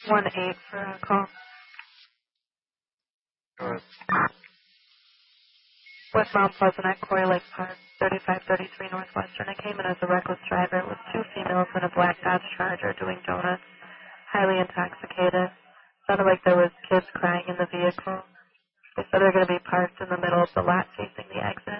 1-8 for a call. Good. West Mount Pleasant at Coy Lake Park, 3533 Northwestern. I came in as a reckless driver with 2 females in a black Dodge Charger doing donuts, highly intoxicated. Sounded like there was kids crying in the vehicle. They said they're going to be parked in the middle of the lot facing the exit.